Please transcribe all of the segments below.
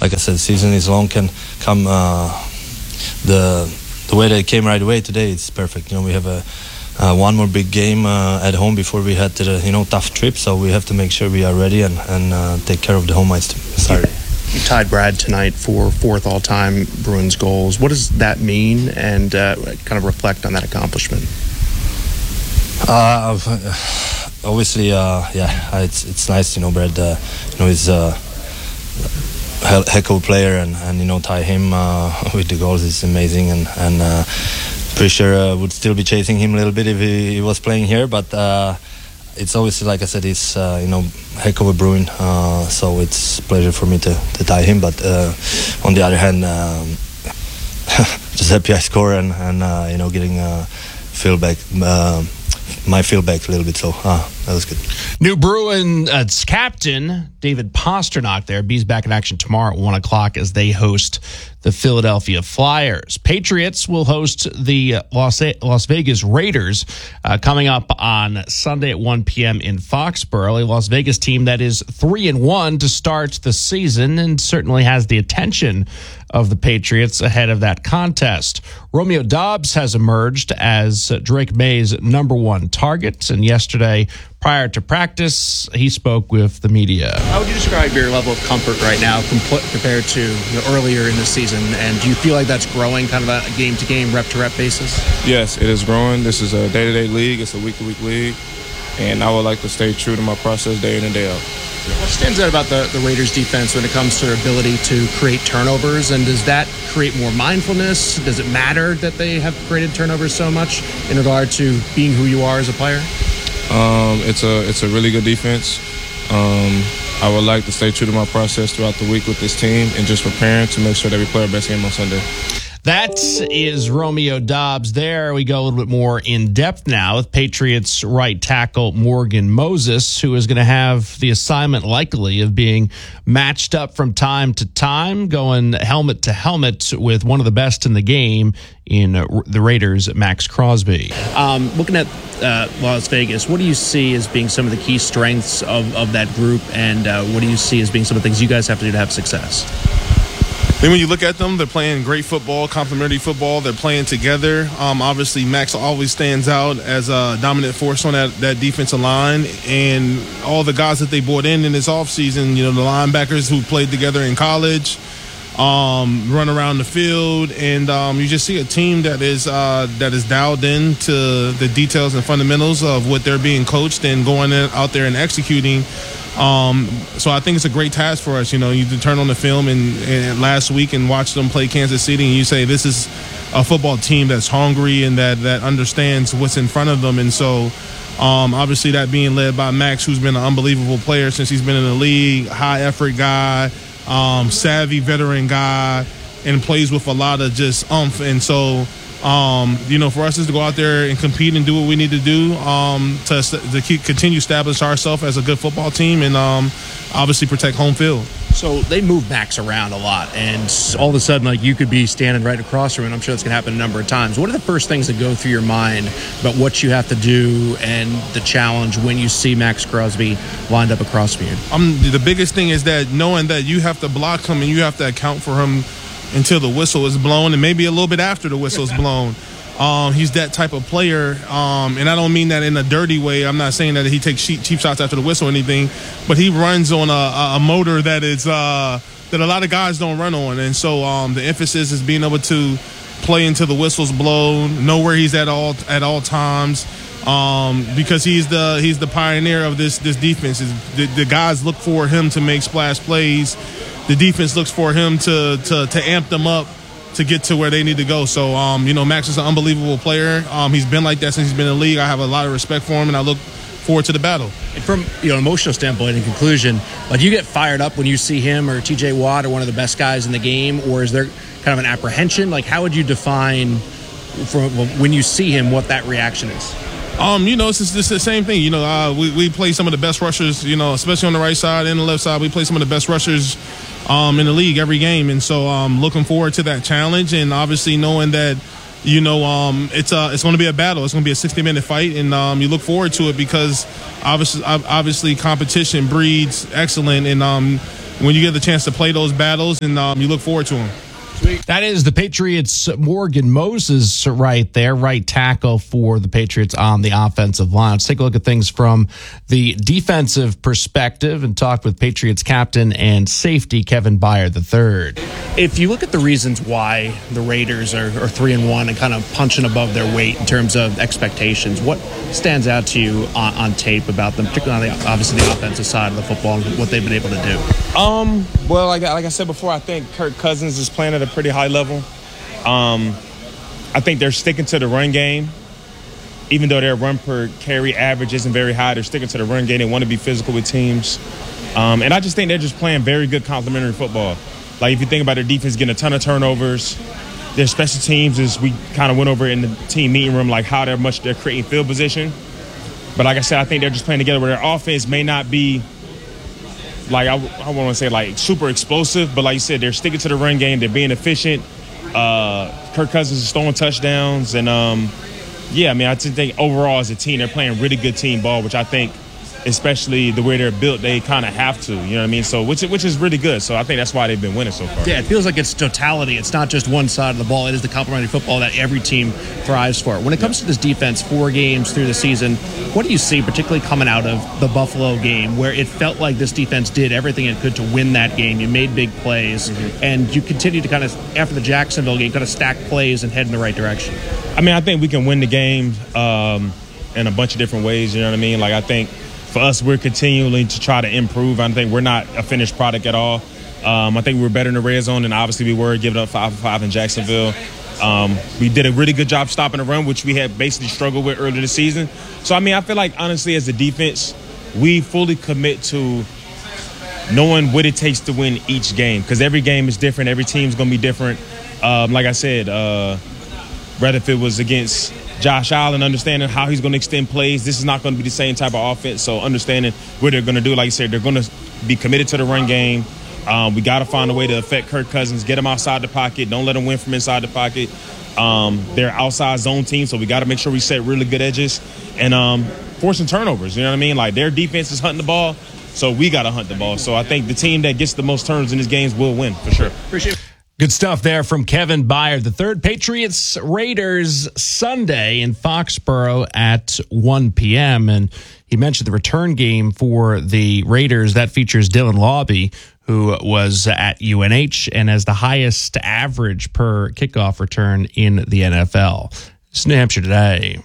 like I said, the season is long. Can come the way that it came right away today. It's perfect. We have one more big game at home before we had the tough trip. So we have to make sure we are ready and take care of the home ice Saturday. You tied Brad tonight for 4th all-time Bruins goals. What does that mean, and kind of reflect on that accomplishment? Obviously, it's nice. Brad, he's a heck of a player, and tie him with the goals is amazing, and pretty sure would still be chasing him a little bit if he was playing here, but. It's obviously, like I said, he's heck of a Bruin, so it's a pleasure for me to tie him. But on the other hand, just happy I score and getting my feel back a little bit. So that was good. New Bruins captain David Pastrnak there. Bees back in action tomorrow at 1:00 as they host the Philadelphia Flyers. Patriots will host the Las Vegas Raiders coming up on Sunday at 1 p.m. in Foxborough. A Las Vegas team that is 3-1 to start the season and certainly has the attention of the Patriots ahead of that contest. Romeo Doubs has emerged as Drake May's #1 target, and yesterday, prior to practice, he spoke with the media. How would you describe your level of comfort right now compared to earlier in the season? And do you feel like that's growing kind of a game-to-game, rep-to-rep basis? Yes, it is growing. This is a day-to-day league. It's a week-to-week league. And I would like to stay true to my process day in and day out. What stands out about the Raiders defense when it comes to their ability to create turnovers? And does that create more mindfulness? Does it matter that they have created turnovers so much in regard to being who you are as a player? It's a really good defense. I would like to stay true to my process throughout the week with this team and just preparing to make sure that we play our best game on Sunday. That is Romeo Doubs. There we go a little bit more in depth now with Patriots right tackle Morgan Moses, who is going to have the assignment likely of being matched up from time to time, going helmet to helmet with one of the best in the game in the Raiders, Max Crosby. Looking at Las Vegas, what do you see as being some of the key strengths of that group, and what do you see as being some of the things you guys have to do to have success? I mean, when you look at them, they're playing great football, complementary football. They're playing together. Obviously, Max always stands out as a dominant force on that defensive line. And all the guys that they brought in this offseason, the linebackers who played together in college, run around the field. And you just see a team that is dialed in to the details and fundamentals of what they're being coached and going out there and executing. So I think it's a great task for us. You turn on the film and last week and watch them play Kansas City, and you say this is a football team that's hungry and that understands what's in front of them. And so obviously that being led by Max, who's been an unbelievable player since he's been in the league, high effort guy, savvy veteran guy, and plays with a lot of just oomph. And so for us is to go out there and compete and do what we need to do to continue to establish ourselves as a good football team and obviously protect home field. So they move Max around a lot, and all of a sudden, you could be standing right across from him, and I'm sure that's going to happen a number of times. What are the first things that go through your mind about what you have to do and the challenge when you see Max Crosby lined up across from you? The biggest thing is that knowing that you have to block him and you have to account for him until the whistle is blown, and maybe a little bit after the whistle is blown. He's that type of player, and I don't mean that in a dirty way. I'm not saying that he takes cheap shots after the whistle or anything, but he runs on a motor that is that a lot of guys don't run on, and so the emphasis is being able to play until the whistle's blown, know where he's at all times, because he's the pioneer of this defense. The guys look for him to make splash plays. The defense looks for him to amp them up to get to where they need to go. So, Max is an unbelievable player. He's been like that since he's been in the league. I have a lot of respect for him, and I look forward to the battle. And from an emotional standpoint, in conclusion, you get fired up when you see him or T.J. Watt or one of the best guys in the game, or is there kind of an apprehension? How would you define when you see him what that reaction is? It's the same thing. We play some of the best rushers, especially on the right side and the left side. We play some of the best rushers in the league every game. And so looking forward to that challenge, and obviously knowing that, it's going to be a battle. It's going to be a 60-minute fight, and you look forward to it because obviously competition breeds excellence, and when you get the chance to play those battles, and you look forward to them. That is the Patriots' Morgan Moses right there, right tackle for the Patriots on the offensive line. Let's take a look at things from the defensive perspective and talk with Patriots captain and safety Kevin Byard III. If you look at the reasons why the Raiders are 3-1 and kind of punching above their weight in terms of expectations, what stands out to you on tape about them, particularly on obviously the offensive side of the football and what they've been able to do? Well, like I said before, I think Kirk Cousins is playing at a pretty high level. I think they're sticking to the run game. Even though their run per carry average isn't very high, they're sticking to the run game. They want to be physical with teams. And I just think they're just playing very good complementary football. Like, if you think about their defense getting a ton of turnovers, their special teams, as we kind of went over in the team meeting room, like how they're creating field position. But like I said, I think they're just playing together where their offense may not be, like, I want to say, like, super explosive, but like you said, they're sticking to the run game. They're being efficient. Kirk Cousins is throwing touchdowns. And, I just think overall as a team, they're playing really good team ball, which I think, especially the way they're built, they kind of have to, you know what I mean? So, which is really good. So I think that's why they've been winning so far. Yeah, it feels like it's totality. It's not just one side of the ball. It is the complementary football that every team thrives for. When it comes to this defense, 4 games through the season, what do you see, particularly coming out of the Buffalo game, where it felt like this defense did everything it could to win that game? You made big plays, and you continue to kind of, after the Jacksonville game, kind of stack plays and head in the right direction. I mean, I think we can win the game in a bunch of different ways, you know what I mean? Like, I think for us, we're continuing to try to improve. I think we're not a finished product at all. I think we're better in the red zone than obviously we were giving up 5-5 in Jacksonville. We did a really good job stopping the run, which we had basically struggled with earlier this season. So, I mean, I feel like, honestly, as a defense, we fully commit to knowing what it takes to win each game, because every game is different. Every team's going to be different. Like I said, whether if it was against Josh Allen, understanding how he's going to extend plays. This is not going to be the same type of offense, so understanding what they're going to do. Like you said, they're going to be committed to the run game. We got to find a way to affect Kirk Cousins, get him outside the pocket. Don't let him win from inside the pocket. They're outside zone team, so we got to make sure we set really good edges and forcing turnovers. You know what I mean? Like, their defense is hunting the ball, so we got to hunt the ball. So I think the team that gets the most turns in these games will win, for sure. Appreciate it. Good stuff there from Kevin Byard III. Patriots Raiders Sunday in Foxborough at 1 p.m. And he mentioned the return game for the Raiders. That features Dylan Lawby, who was at UNH and has the highest average per kickoff return in the NFL. It's New Hampshire Today.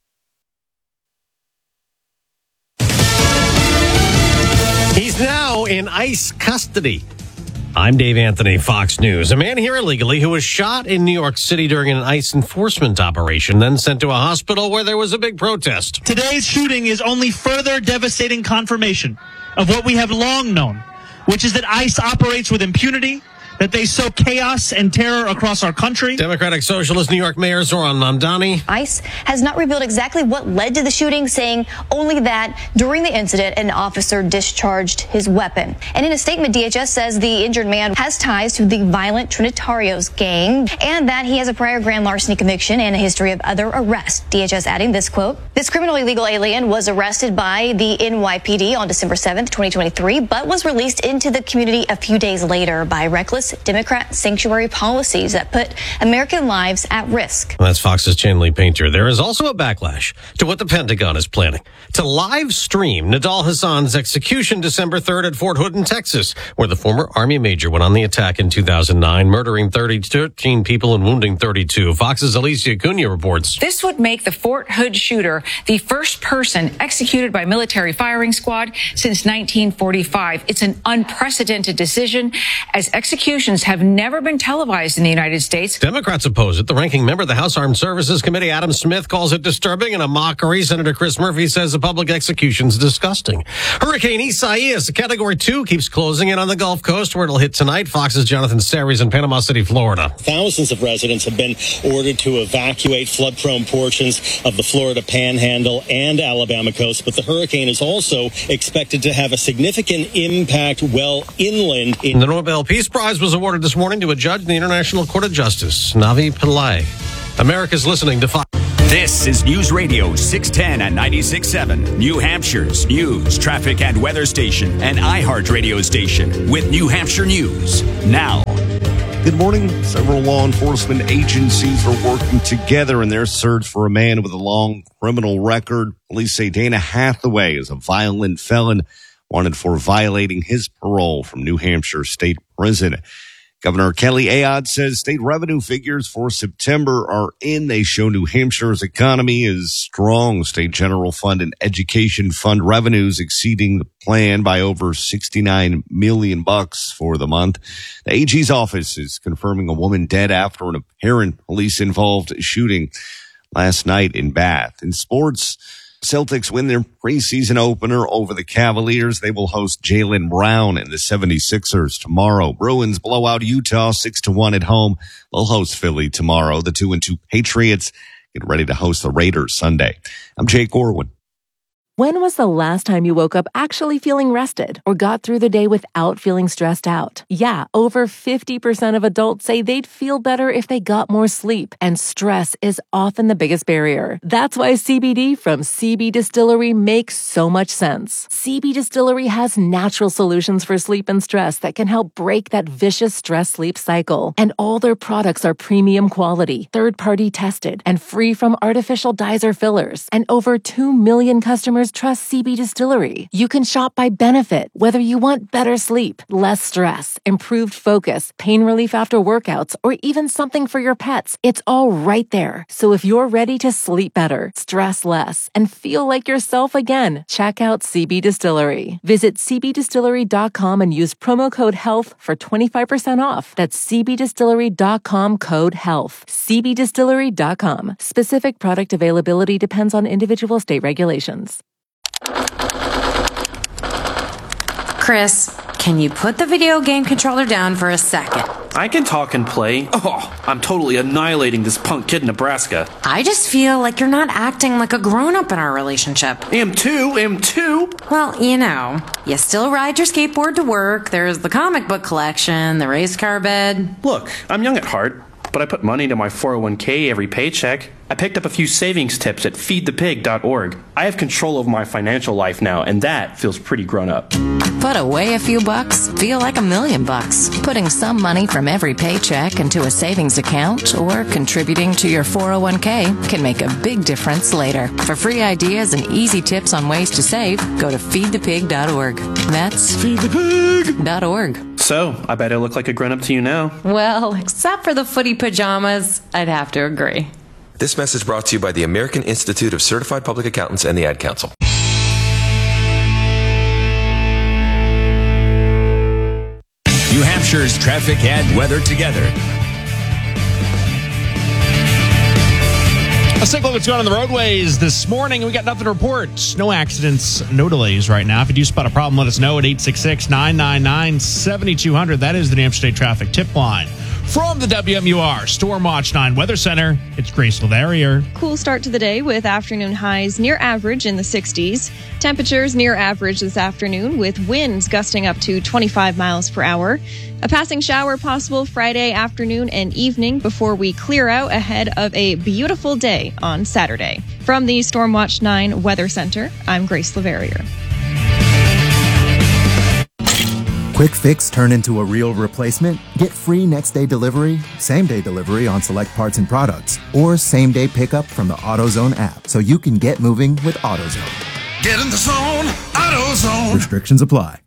He's now in ICE custody. I'm Dave Anthony, Fox News. A man here illegally who was shot in New York City during an ICE enforcement operation, then sent to a hospital where there was a big protest. Today's shooting is only further devastating confirmation of what we have long known, which is that ICE operates with impunity, that they sow chaos and terror across our country. Democratic Socialist New York Mayor Zoran Mamdani. ICE has not revealed exactly what led to the shooting, saying only that during the incident, an officer discharged his weapon. And in a statement, DHS says the injured man has ties to the violent Trinitarios gang and that he has a prior grand larceny conviction and a history of other arrests. DHS adding this quote, "This criminally illegal alien was arrested by the NYPD on December 7th, 2023, but was released into the community a few days later by reckless Democrat sanctuary policies that put American lives at risk." That's Fox's Chanley Painter. There is also a backlash to what the Pentagon is planning to live stream Nidal Hassan's execution December 3rd at Fort Hood in Texas, where the former Army major went on the attack in 2009, murdering 13 people and wounding 32. Fox's Alicia Cunha reports. This would make the Fort Hood shooter the first person executed by military firing squad since 1945. It's an unprecedented decision, as executions have never been televised in the United States. Democrats oppose it. The ranking member of the House Armed Services Committee, Adam Smith, calls it disturbing and a mockery. Senator Chris Murphy says the public execution's disgusting. Hurricane Isaias, a Category 2, keeps closing in on the Gulf Coast, where it'll hit tonight. Fox's Jonathan Sarries in Panama City, Florida. Thousands of residents have been ordered to evacuate flood-prone portions of the Florida Panhandle and Alabama coast, but the hurricane is also expected to have a significant impact well inland. The Nobel Peace Prize was awarded this morning to a judge in the International Court of Justice, Navi Pillai. America's listening to Fox. This is News Radio 610 and 96.7, New Hampshire's news, traffic, and weather station, and iHeart Radio station with New Hampshire News. Now. Good morning. Several law enforcement agencies are working together in their search for a man with a long criminal record. Police say Dana Hathaway is a violent felon wanted for violating his parole from New Hampshire State Prison. Governor Kelly Ayotte says state revenue figures for September are in. They show New Hampshire's economy is strong. State General Fund and Education Fund revenues exceeding the plan by over $69 million for the month. The AG's office is confirming a woman dead after an apparent police-involved shooting last night in Bath. In sports, Celtics win their preseason opener over the Cavaliers. They will host Jaylen Brown and the 76ers tomorrow. Bruins blow out Utah 6-1 at home. They'll host Philly tomorrow. The 2-2 Patriots get ready to host the Raiders Sunday. I'm Jake Orwin. When was the last time you woke up actually feeling rested or got through the day without feeling stressed out? Yeah, over 50% of adults say they'd feel better if they got more sleep, and stress is often the biggest barrier. That's why CBD from CB Distillery makes so much sense. CB Distillery has natural solutions for sleep and stress that can help break that vicious stress-sleep cycle. And all their products are premium quality, third-party tested, and free from artificial dyes or fillers. And over 2 million customers trust CB Distillery. You can shop by benefit, whether you want better sleep, less stress, improved focus, pain relief after workouts, or even something for your pets. It's all right there. So if you're ready to sleep better, stress less, and feel like yourself again, check out CB Distillery. Visit cbdistillery.com and use promo code HEALTH for 25% off. That's cbdistillery.com code HEALTH. cbdistillery.com. Specific product availability depends on individual state regulations. Chris, can you put the video game controller down for a second? I can talk and play. Oh, I'm totally annihilating this punk kid in Nebraska. I just feel like you're not acting like a grown-up in our relationship. Am too. Well, you still ride your skateboard to work, there's the comic book collection, the race car bed. Look, I'm young at heart, but I put money into my 401k every paycheck. I picked up a few savings tips at feedthepig.org. I have control over my financial life now, and that feels pretty grown up. Put away a few bucks, feel like $1 million. Putting some money from every paycheck into a savings account or contributing to your 401k can make a big difference later. For free ideas and easy tips on ways to save, go to feedthepig.org. That's feedthepig.org. So, I bet I look like a grown-up to you now. Well, except for the footy pajamas, I'd have to agree. This message brought to you by the American Institute of Certified Public Accountants and the Ad Council. New Hampshire's traffic and weather together. Let's take a look at what's going on the roadways this morning. We got nothing to report. No accidents, no delays right now. If you do spot a problem, let us know at 866-999-7200. That is the New Hampshire State Traffic Tip Line. From the WMUR Stormwatch 9 Weather Center, it's Grace Laverier. Cool start to the day with afternoon highs near average in the 60s. Temperatures near average this afternoon with winds gusting up to 25 miles per hour. A passing shower possible Friday afternoon and evening before we clear out ahead of a beautiful day on Saturday. From the Stormwatch 9 Weather Center, I'm Grace Laverier. Quick fix turn into a real replacement? Get free next-day delivery, same-day delivery on select parts and products, or same-day pickup from the AutoZone app so you can get moving with AutoZone. Get in the zone, AutoZone. Restrictions apply.